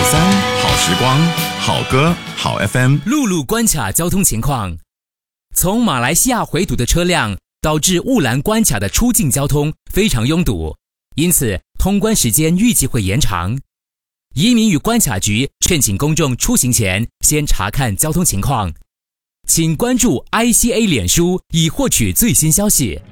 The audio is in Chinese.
好时光，好歌，好 FM。 陆路关卡交通情况：从马来西亚回堵的车辆导致雾兰关卡的出境交通非常拥堵，因此通关时间预计会延长。移民与关卡局劝请公众出行前先查看交通情况，请关注 ICA 脸书以获取最新消息。